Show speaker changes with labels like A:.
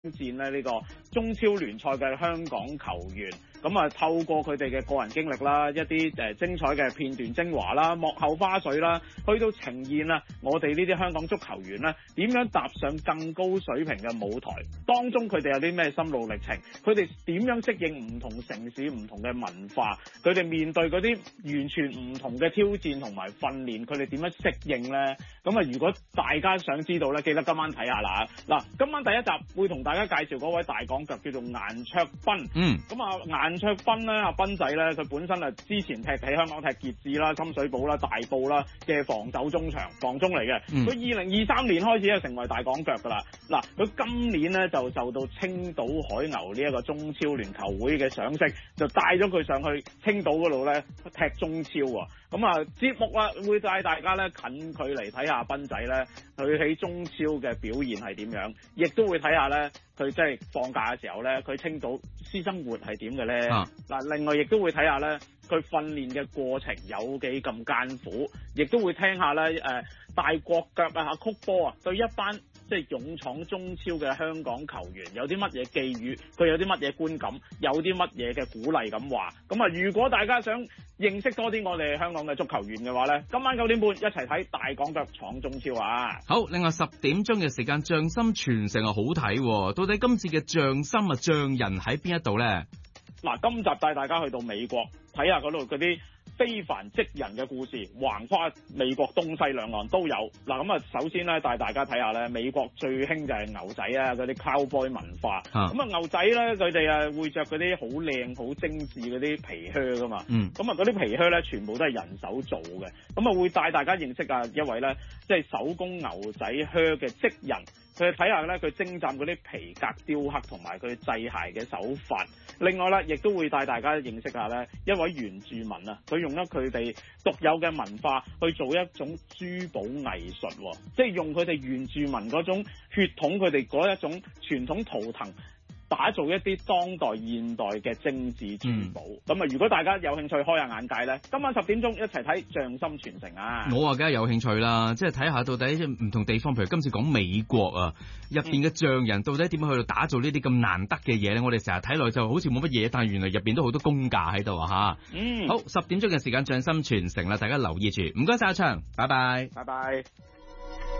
A: 戰咧呢個中超聯賽嘅香港球員，咁啊透過佢哋嘅個人經歷啦，一啲精彩嘅片段精華啦、幕後花絮啦，去到呈現啊我哋呢啲香港足球員咧點樣踏上更高水平嘅舞台，當中佢哋有啲咩心路歷程，佢哋點樣適應唔同城市唔同嘅文化，佢哋面對嗰啲完全唔同嘅挑戰同埋訓練，佢哋點樣適應呢？咁啊，如果大家想知道呢，記得今晚睇下啦。嗱，今晚第一集會同大家介紹嗰位大港腳叫做顏卓彬。咁啊，顏卓彬呢，阿彬仔呢，佢本身啊之前踢喺香港踢傑志啦、深水埗啦、大埔啦嘅防守中場防中嚟嘅。佢2023年開始就成為大港腳噶啦。嗱，佢今年呢，就受到青島海牛呢一個中超聯球會嘅賞識，就帶咗佢上去青島嗰度呢踢中超喎。咁啊，節目啊會帶大家呢近距離睇下彬仔呢，佢喺中超嘅表現係點樣，亦都會睇下呢，佢即係放假嘅時候呢，佢青島私生活係點嘅呢？嗱，另外亦都會睇下呢，佢訓練嘅過程有幾咁艱苦，亦都會聽下呢大國腳啊曲波啊對一班即係勇闖中超嘅香港球員有啲乜嘢寄語，佢有啲乜嘢觀感，有啲乜嘢嘅鼓勵咁話。咁啊，如果大家想認識多啲我哋香港嘅足球員嘅話呢，今晚9點半一齊睇大港腳闖中超啊！
B: 好，另外10點鐘嘅時間，匠心傳承啊好睇喎，到底今次嘅匠心啊匠人喺邊一度呢？
A: 嗱，今集帶大家去到美國睇下嗰度嗰啲非凡職人嘅故事，橫跨美國東西兩岸都有。嗱，咁啊，首先咧帶大家睇下咧，美國最興就係牛仔啊，嗰啲 cowboy 文化。咁啊，牛仔咧佢哋啊會着嗰啲好靚好精緻嗰啲皮靴噶嘛。咁啊，嗰啲皮靴咧全部都係人手做嘅。咁啊，會帶大家認識啊一位咧，即係手工牛仔靴嘅職人。佢睇下咧，佢精湛嗰啲皮革雕刻同埋佢製鞋嘅手法。另外咧，亦都會帶大家認識下咧一位原住民啊，佢用咗佢哋獨有嘅文化去做一種珠寶藝術，即係用佢哋原住民嗰種血統，佢哋嗰一種傳統圖騰，打造一啲當代現代嘅精緻珠寶。咁啊，如果大家有興趣開下眼界咧，今晚10點鐘一齊睇匠心傳承啊！
B: 我啊梗係有興趣啦，即係睇下到底唔同地方，譬如今次講美國啊，入邊嘅匠人到底點樣去到打造呢啲咁難得嘅嘢咧？我哋成日睇落就好似冇乜嘢，但係原來入邊都好多功架喺度啊！吓，好，10點鐘嘅時間匠心傳承啦，大家留意住。唔該晒阿祥，拜拜，
A: 拜拜。